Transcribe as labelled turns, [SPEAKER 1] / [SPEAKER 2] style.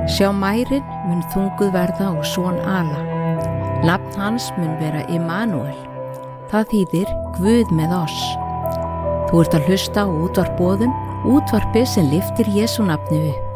[SPEAKER 1] Sjá mærin mun þunguð verða og son ala. Nafn hans mun vera Immanuel. Það þýðir Guð með oss. Þú ert að hlusta á útvarp Boðum, útvarpið sem lyftir Jesú nafni upp.